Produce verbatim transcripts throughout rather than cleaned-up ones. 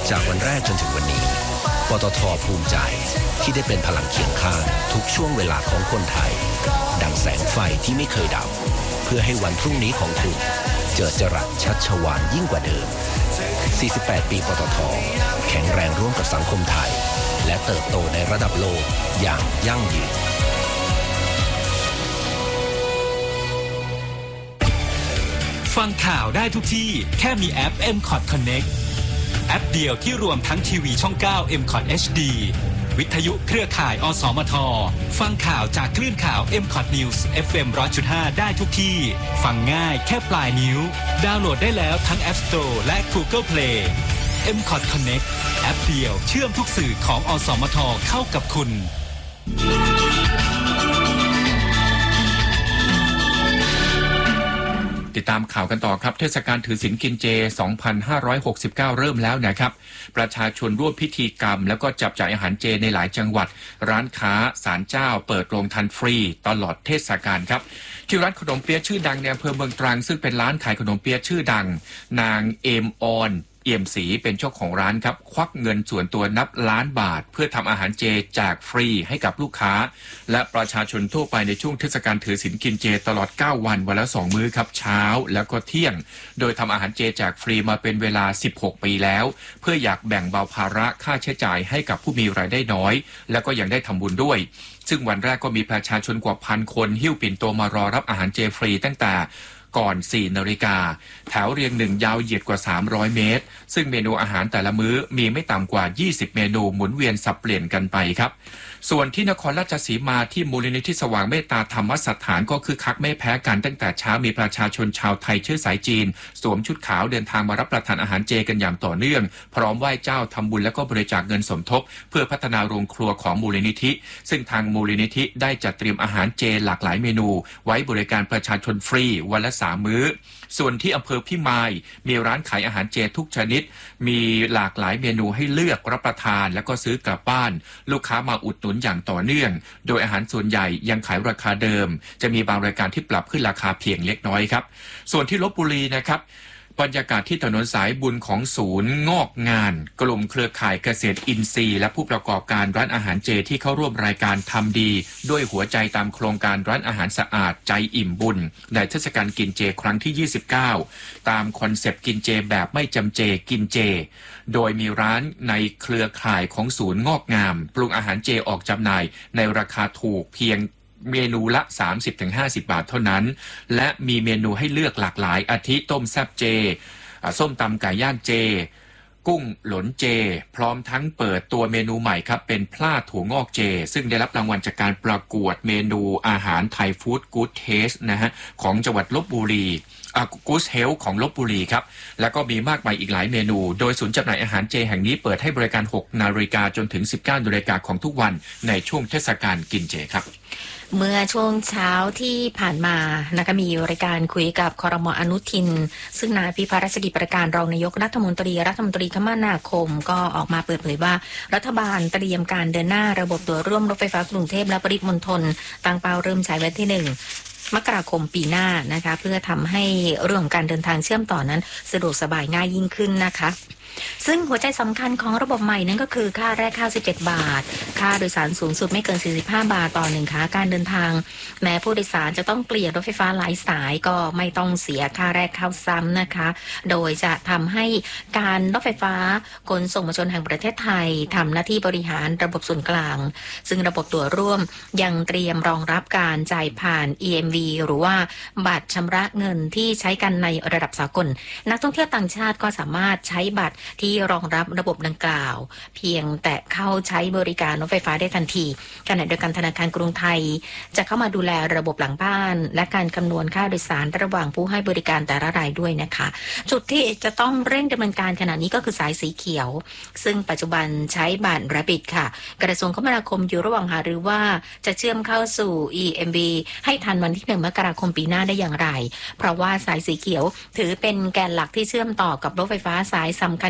จากวันแรกจนถึงวันนี้ปตท.ภูมิใจที่ได้เป็นพลังเคียงข้างทุกช่วงเวลาของคนไทยดังแสงไฟที่ไม่เคยดับเพื่อให้วันพรุ่งนี้ของคุณเจิดจรัสชัชวาลยิ่งกว่าเดิมสี่สิบแปดปีปตท.แข็งแรงร่วมกับสังคมไทยและเติบโตในระดับโลกอย่างยั่งยืนฟังข่าวได้ทุกที่แค่มีแอป เอ็ม คอท Connect แอปเดียวที่รวมทั้งทีวีช่อง เก้า เอ็ม คอท เอช ดี วิทยุเครือข่าย อสมท ฟังข่าวจากคลื่นข่าว เอ็ม คอท News เอฟ เอ็ม หนึ่งร้อยจุดห้า ได้ทุกที่ ฟังง่ายแค่ปลายนิ้วดาวน์โหลดได้แล้วทั้ง App Store และ Google Play เอ็ม คอท Connect แอปเดียวเชื่อมทุกสื่อของอสมทเข้ากับคุณติดตามข่าวกันต่อครับเทศกาลถือศีลกินเจ สองพันห้าร้อยหกสิบเก้า เริ่มแล้วนะครับประชาชนร่วมพิธีกรรมแล้วก็จับจ่ายอาหารเจในหลายจังหวัดร้านค้าศาลเจ้าเปิดโรงทานฟรีตลอดเทศกาลครับที่ร้านขนมเปี๊ยะชื่อดังในอำเภอเมืองตรังซึ่งเป็นร้านขายขนมเปี๊ยะชื่อดังนางเอมออนเอี่ยมศรีเป็นเจ้าของร้านครับควักเงินส่วนตัวนับล้านบาทเพื่อทำอาหารเจแจกฟรีให้กับลูกค้าและประชาชนทั่วไปในช่วงเทศกาลถือศีลกินเจตลอดเก้าวันวันละสองมื้อครับเช้าแล้วก็เที่ยงโดยทำอาหารเจแจกฟรีมาเป็นเวลาสิบหกปีแล้วเพื่ออยากแบ่งเบาภาระค่าใช้จ่ายให้กับผู้มีรายได้น้อยแล้วก็ยังได้ทำบุญด้วยซึ่งวันแรกก็มีประชาชนกว่าพันคนหิ้วปิ่นโตมารอรับอาหารเจฟรีตั้งแต่ก่อนสี่นาฬิกาแถวเรียงหนึ่งยาวเหยียดกว่าสามร้อยเมตรซึ่งเมนูอาหารแต่ละมื้อมีไม่ต่ำกว่ายี่สิบเมนูหมุนเวียนสับเปลี่ยนกันไปครับส่วนที่นครราชสีมาที่มูลนิธิสว่างเมตตาธรรมสถานก็คือคักไม่แพ้กันตั้งแต่เช้ามีประชาชนชาวไทยเชื้อสายจีนสวมชุดขาวเดินทางมารับประทานอาหารเจกันอย่างต่อเนื่องพร้อมไหว้เจ้าทำบุญและก็บริจาคเงินสมทบเพื่อพัฒนาโรงครัวของมูลนิธิซึ่งทางมูลนิธิได้จัดเตรียมอาหารเจหลากหลายเมนูไว้บริการประชาชนฟรีวันละสามมื้อส่วนที่อำเภอพิมายมีร้านขายอาหารเจทุกชนิดมีหลากหลายเมนูให้เลือกรับประทานแล้วก็ซื้อกลับบ้านลูกค้ามาอุดหนุนอย่างต่อเนื่องโดยอาหารส่วนใหญ่ยังขายราคาเดิมจะมีบางรายการที่ปรับขึ้นราคาเพียงเล็กน้อยครับส่วนที่ลพบุรีนะครับบรรยากาศที่ถนนสายบุญของศูนย์งอกงานกลุ่มเครือข่ายเกษตรอินทรีย์และผู้ประกอบการร้านอาหารเจที่เข้าร่วมรายการทำดีด้วยหัวใจตามโครงการร้านอาหารสะอาดใจอิ่มบุญในเทศกาลกินเจครั้งที่ยี่สิบเก้าตามคอนเซปต์กินเจแบบไม่จำเจกินเจโดยมีร้านในเครือข่ายของศูนย์งอกงามปรุงอาหารเจออกจำหน่ายในราคาถูกเพียงเมนูละ สามสิบถึงห้าสิบ บาทเท่านั้นและมีเมนูให้เลือกหลากหลายอาทิต้มแซ่บเจส้มตำไก่ย่างเจกุ้งหลนเจพร้อมทั้งเปิดตัวเมนูใหม่ครับเป็นพลาถั่วงอกเจซึ่งได้รับรางวัลจากการประกวดเมนูอาหารไทยฟู้ดกู๊ดเทสนะฮะของจังหวัดลพบุรีกูสเฮลของลพบุรีครับแล้วก็มีมากมายอีกหลายเมนูโดยศูนย์จำหน่ายอาหารเจแห่งนี้เปิดให้บริการหกนาฬิกาจนถึงสิบเก้านาฬิกาของทุกวันในช่วงเทศกาลกินเจครับเมื่อช่วงเช้าที่ผ่านมานะคะมีรายการคุยกับครม.อนุทินซึ่งนายพิพัฒน์รัชกิจประการรองนายกรัฐมนตรีรัฐมนตรีคมนาคมก็ออกมาเปิดเผยว่ารัฐบาลเตรียมการเดินหน้าระบบตัวร่วมรถไฟฟ้ากรุงเทพและปริมณฑลตั้งเป้าเริ่มใช้วันที่หนึ่งมกราคมปีหน้านะคะเพื่อทำให้เรื่องของการเดินทางเชื่อมต่อนั้นสะดวกสบายง่ายยิ่งขึ้นนะคะซึ่งหัวใจสำคัญของระบบใหม่นั้นก็คือค่าแรกเข้าสิบเจ็ดบาทค่าโดยสารสูงสุดไม่เกินสี่สิบห้าบาทต่อหนึ่งขาการเดินทางแม้ผู้โดยสารจะต้องเปลี่ยนรถไฟฟ้าหลายสายก็ไม่ต้องเสียค่าแรกเข้าซ้ำนะคะโดยจะทำให้การรถไฟฟ้าขนส่งมวลชนแห่งประเทศไทยทำหน้าที่บริหารระบบส่วนกลางซึ่งระบบตัวร่วมยังเตรียมรองรับการจ่ายผ่าน อี เอ็ม วี หรือว่าบัตรชำระเงินที่ใช้กันในระดับสากลนักท่องเที่ยวต่างชาติก็สามารถใช้บัตรที่รองรับระบบดังกล่าวเพียงแต่เข้าใช้บริการรถไฟฟ้าได้ทันทีขณะเดียวกันธนาคารกรุงไทยจะเข้ามาดูแลระบบหลังบ้านและการคำนวณค่าโดยสารระหว่างผู้ให้บริการแต่ละรายด้วยนะคะจุดที่จะต้องเร่งดำเนินการขณะนี้ก็คือสายสีเขียวซึ่งปัจจุบันใช้บัตร Rapid ค่ะกระทรวงคมนาคมอยู่ระหว่างหารือว่าจะเชื่อมเข้าสู่ อี เอ็ม วี ให้ทันวันที่หนึ่งมกราคมปีหน้าได้อย่างไรเพราะว่าสายสีเขียวถือเป็นแกนหลักที่เชื่อมต่อกับรถไฟฟ้าสายสำคัญ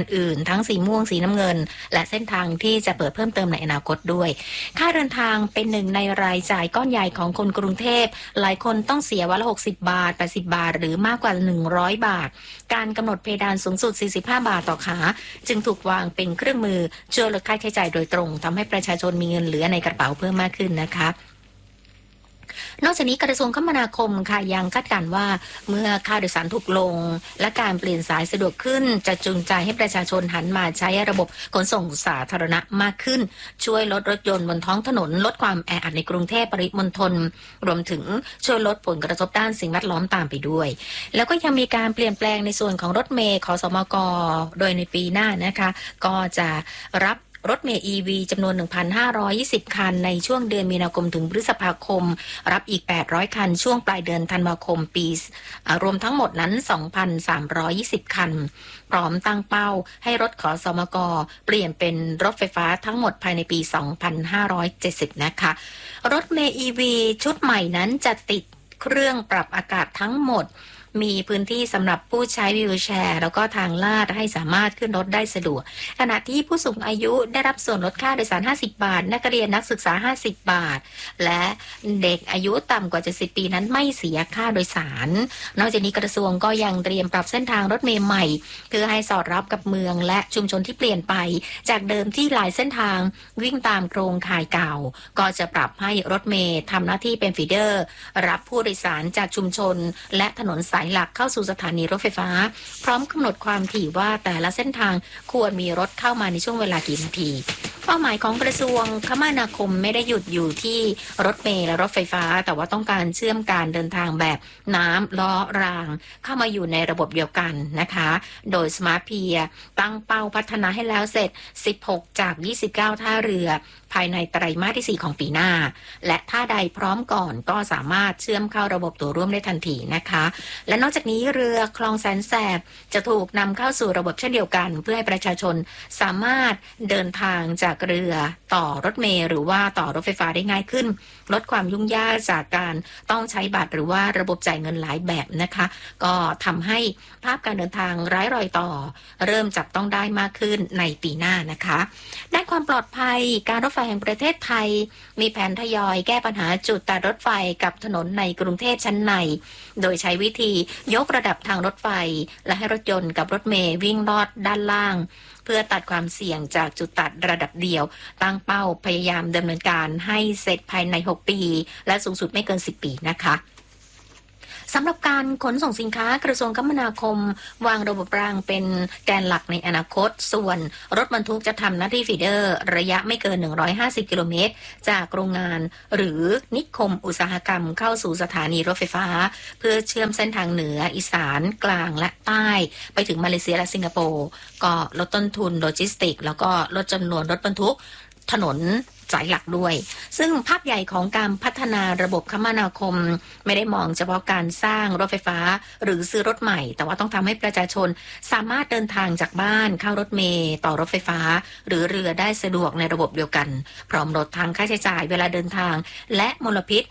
อื่นทั้งสีม่วงสีน้ำเงินและเส้นทางที่จะเปิดเพิ่มเติมในอนาคตด้วยค่าเดินทางเป็นหนึ่งในรายจ่ายก้อนใหญ่ของคนกรุงเทพหลายคนต้องเสียวันละหกสิบบาทแปดสิบบาทหรือมากกว่าหนึ่งร้อยบาทการกำหนดเพดานสูงสุดสี่สิบห้าบาทต่อขาจึงถูกวางเป็นเครื่องมือช่วยลดค่าใช้จ่ายโดยตรงทำให้ประชาชนมีเงินเหลือในกระเป๋าเพิ่มมากขึ้นนะคะนอกจากนี้กระทรวงคมนาคมค่ะยังคาดการณ์ว่าเมื่อค่าโดยสารถูกลงและการเปลี่ยนสายสะดวกขึ้นจะจูงใจให้ประชาชนหันมาใช้ระบบขนส่งสาธารณะมากขึ้นช่วยลดรถยนต์บนท้องถนนลดความแออัดในกรุงเทพปริมณฑลรวมถึงช่วยลดผลกระทบด้านสิ่งแวดล้อมตามไปด้วยแล้วก็ยังมีการเปลี่ยนแปลงในส่วนของรถเมล์ขสมกโดยในปีหน้านะคะก็จะรับรถเมล์ อี วี จำนวน หนึ่งพันห้าร้อยยี่สิบ คันในช่วงเดือนมีนาคมถึงพฤษภาคมรับอีกแปดร้อยคันช่วงปลายเดือนธันวาคมปีรวมทั้งหมดนั้น สองพันสามร้อยยี่สิบ คันพร้อมตั้งเป้าให้รถขสมกเปลี่ยนเป็นรถไฟฟ้าทั้งหมดภายในปี สองพันห้าร้อยเจ็ดสิบ นะคะรถเมล์ อี วี ชุดใหม่นั้นจะติดเครื่องปรับอากาศทั้งหมดมีพื้นที่สำหรับผู้ใช้วีลแชร์แล้วก็ทางลาดให้สามารถขึ้นรถได้สะดวกขณะที่ผู้สูงอายุได้รับส่วนลดค่าโดยสารห้าสิบบาทนักเรียนนักศึกษาห้าสิบบาทและเด็กอายุต่ำกว่าเจ็ดสิบปีนั้นไม่เสียค่าโดยสารนอกจากนี้กระทรวงก็ยังเตรียมปรับเส้นทางรถเมล์ใหม่เพื่อให้สอดรับกับเมืองและชุมชนที่เปลี่ยนไปจากเดิมที่หลายเส้นทางวิ่งตามโครงข่ายเก่าก็จะปรับให้รถเมล์ทำหน้าที่เป็นฟีเดอร์รับผู้โดยสารจากชุมชนและถนนสายหลักเข้าสู่สถานีรถไฟฟ้าพร้อมกำหนดความถี่ว่าแต่ละเส้นทางควรมีรถเข้ามาในช่วงเวลากี่นาทีเป้าหมายของกระทรวงคมนาคมไม่ได้หยุดอยู่ที่รถเมล์และรถไฟฟ้าแต่ว่าต้องการเชื่อมการเดินทางแบบน้ำล้อรางเข้ามาอยู่ในระบบเดียวกันนะคะโดย Smart Pier ตั้งเป้าพัฒนาให้แล้วเสร็จสิบหกจากยี่สิบเก้าท่าเรือภายในไตรมาสที่สี่ของปีหน้าและท่าใดพร้อมก่อนก็สามารถเชื่อมเข้าระบบตัวร่วมได้ทันทีนะคะและนอกจากนี้เรือคลองแสนแสบจะถูกนำเข้าสู่ระบบเช่นเดียวกันเพื่อให้ประชาชนสามารถเดินทางจากเรือต่อรถเมล์หรือว่าต่อรถไฟฟ้าได้ง่ายขึ้นลดความยุ่งยากจากการต้องใช้บัตรหรือว่าระบบจ่ายเงินหลายแบบนะคะก็ทำให้ภาพการเดินทางไร้รอยต่อเริ่มจับต้องได้มากขึ้นในปีหน้านะคะด้านความปลอดภัยการรถไฟแห่งประเทศไทยมีแผนทยอยแก้ปัญหาจุดตัดรถไฟกับถนนในกรุงเทพชั้นในโดยใช้วิธียกระดับทางรถไฟและให้รถยนต์กับรถเมล์วิ่งลอดด้านล่างเพื่อตัดความเสี่ยงจากจุดตัดระดับเดียวตั้งเป้าพยายามดำเนินการให้เสร็จภายในหกปีและสูงสุดไม่เกินสิบปีนะคะสำหรับการขนส่งสินค้ากระทรวงคมนาคมวางระบบรางเป็นแกนหลักในอนาคตส่วนรถบรรทุกจะทำหน้าที่ฟีเดอร์ระยะไม่เกินหนึ่งร้อยห้าสิบกิโลเมตรจากโรงงานหรือนิคมอุตสาหกรรมเข้าสู่สถานีรถไฟฟ้าเพื่อเชื่อมเส้นทางเหนืออีสานกลางและใต้ไปถึงมาเลเซียและสิงคโปร์ก็ลดต้นทุนโลจิสติกแล้วก็ลดจำนวนรถบรรทุกถนนสายหลักด้วยซึ่งภาพใหญ่ของการพัฒนาระบบคมนาคมไม่ได้มองเฉพาะการสร้างรถไฟฟ้าหรือซื้อรถใหม่แต่ว่าต้องทำให้ประชาชนสามารถเดินทางจากบ้านเข้ารถเมล์ต่อรถไฟฟ้าหรือเรือได้สะดวกในระบบเดียวกันพร้อมลดทั้งค่าใช้จ่ายเวลาเดินทางและมลพิษ